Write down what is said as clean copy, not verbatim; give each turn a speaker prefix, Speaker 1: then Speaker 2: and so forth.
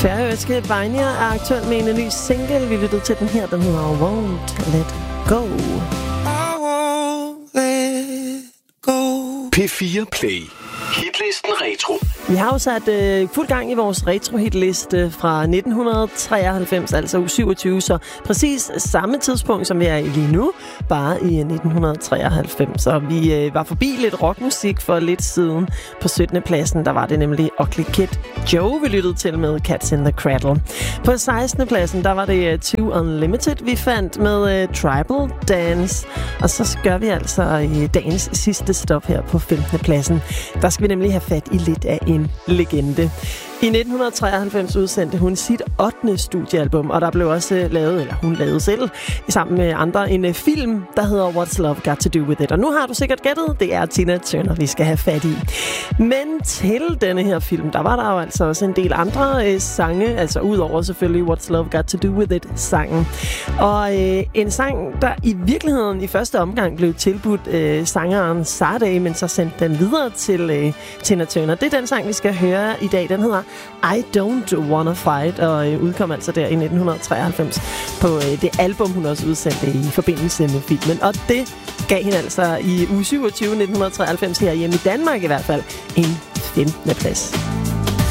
Speaker 1: Færøske Vejnir er aktuel med en ny single. Vi lyttede til den her, den hedder Won't Let Go.
Speaker 2: I won't let go.
Speaker 3: P4 Play. Hitlisten Retro.
Speaker 1: Vi har jo sat fuld gang i vores retro-hitliste fra 1993, altså uge 27, så præcis samme tidspunkt, som vi er i lige nu, bare i 1993. Og vi var forbi lidt rockmusik for lidt siden. På 17. pladsen, der var det nemlig Ugly Kid Joe, vi lyttede til med Cats in the Cradle. På 16. pladsen, der var det Too Unlimited, vi fandt med Tribal Dance. Og så gør vi altså i dagens sidste stop her på 15. pladsen. Der skal vi nemlig have fat i lidt af en legende. I 1993 udsendte hun sit 8. studiealbum, og der blev også lavet, eller hun lavede selv, sammen med andre, en film, der hedder What's Love Got to Do With It. Og nu har du sikkert gættet, det er Tina Turner, vi skal have fat i. Men til denne her film, der var der jo altså også en del andre sange, altså udover selvfølgelig What's Love Got to Do With It-sangen. Og en sang, der i virkeligheden i første omgang blev tilbudt sangeren Sade, men så sendte den videre til Tina Turner. Det er den sang, vi skal høre i dag. Den hedder I Don't Wanna Fight, og udkom altså der i 1993 på det album, hun også udsendte i forbindelse med filmen. Og det gav hende altså i uge 27 1993 herhjemme i Danmark i hvert fald en 15. plads.